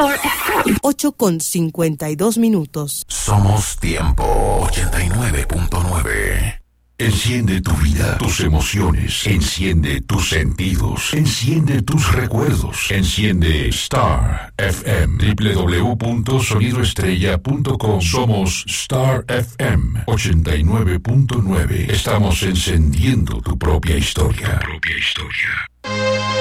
Star FM. 8:52. Somos Tiempo 89.9. Enciende tu vida, tus emociones, enciende tus sentidos, enciende tus recuerdos, enciende Star FM, www.sonidoestrella.com. Somos Star FM 89.9. Estamos encendiendo tu propia historia.